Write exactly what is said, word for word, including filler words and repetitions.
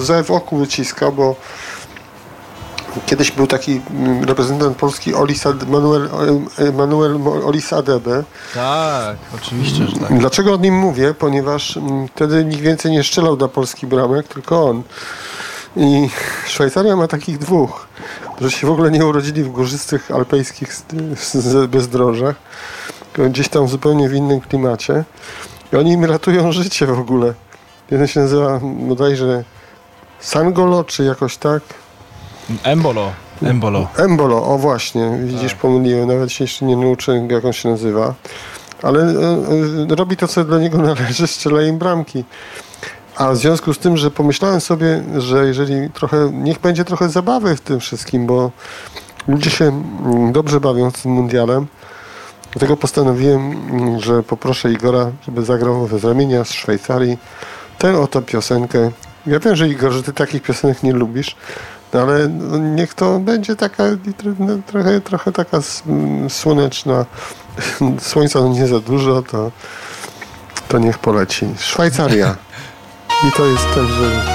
łzę w oku wyciska, bo kiedyś był taki reprezentant Polski Olis Ad, Manuel, Manuel Olis Adebe. Tak, oczywiście, że tak. Dlaczego o nim mówię? Ponieważ wtedy nikt więcej nie strzelał do Polski bramek, tylko on. I Szwajcaria ma takich dwóch, że się w ogóle nie urodzili w górzystych alpejskich bezdrożach, gdzieś tam zupełnie w innym klimacie. I oni im ratują życie w ogóle. Jeden się nazywa bodajże Sangolo, czy jakoś tak. Embolo. Embolo. Embolo, o właśnie, widzisz, tak. Pomyliłem, nawet się jeszcze nie nauczyłem, jak on się nazywa. Ale e, e, robi to, co dla niego należy, strzela im bramki. A w związku z tym, że pomyślałem sobie, że jeżeli trochę, niech będzie trochę zabawy w tym wszystkim, bo ludzie się dobrze bawią z tym mundialem, dlatego postanowiłem, że poproszę Igora, żeby zagrał z ramienia z Szwajcarii tę oto piosenkę. Ja wiem, że Igor, że ty takich piosenek nie lubisz, no ale niech to będzie taka trochę, trochę taka słoneczna. Słońca nie za dużo, to, to niech poleci. Szwajcaria. I to jest też, że